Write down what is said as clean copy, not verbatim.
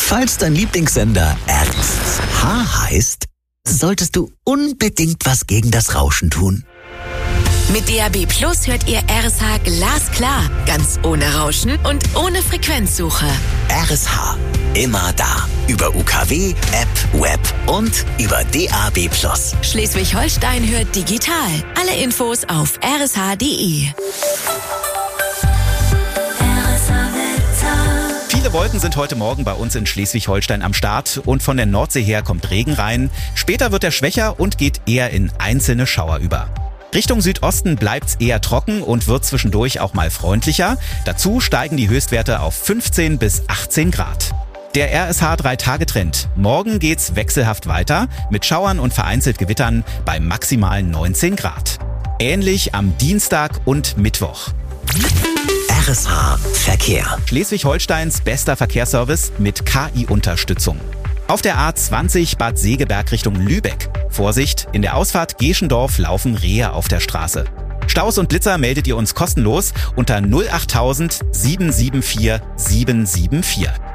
Falls dein Lieblingssender RSH heißt, solltest du unbedingt was gegen das Rauschen tun. Mit DAB Plus hört ihr RSH glasklar, ganz ohne Rauschen und ohne Frequenzsuche. RSH, immer da. Über UKW, App, Web und über DAB Plus. Schleswig-Holstein hört digital. Alle Infos auf rsh.de. Viele Wolken sind heute Morgen bei uns in Schleswig-Holstein am Start und von der Nordsee her kommt Regen rein. Später wird er schwächer und geht eher in einzelne Schauer über. Richtung Südosten bleibt's eher trocken und wird zwischendurch auch mal freundlicher. Dazu steigen die Höchstwerte auf 15 bis 18 Grad. Der RSH 3-Tage-Trend. Morgen geht's wechselhaft weiter mit Schauern und vereinzelt Gewittern bei maximal 19 Grad. Ähnlich am Dienstag und Mittwoch. RSH Verkehr. Schleswig-Holsteins bester Verkehrsservice mit KI-Unterstützung. Auf der A20 Bad Segeberg Richtung Lübeck. Vorsicht, in der Ausfahrt Geschendorf laufen Rehe auf der Straße. Staus und Blitzer meldet ihr uns kostenlos unter 08000 774 774.